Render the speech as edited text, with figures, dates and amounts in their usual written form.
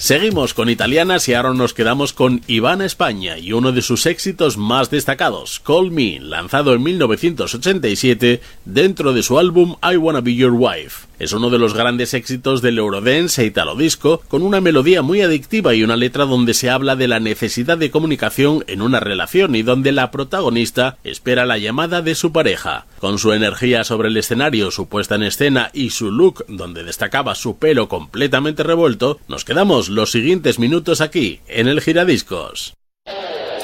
Seguimos con italianas y ahora nos quedamos con Ivana España y uno de sus éxitos más destacados, Call Me, lanzado en 1987 dentro de su álbum I Wanna Be Your Wife. Es uno de los grandes éxitos del Eurodance e Italo Disco, con una melodía muy adictiva y una letra donde se habla de la necesidad de comunicación en una relación y donde la protagonista espera la llamada de su pareja. Con su energía sobre el escenario, su puesta en escena y su look donde destacaba su pelo completamente revuelto, nos quedamos los siguientes minutos aquí, en el Giradiscos.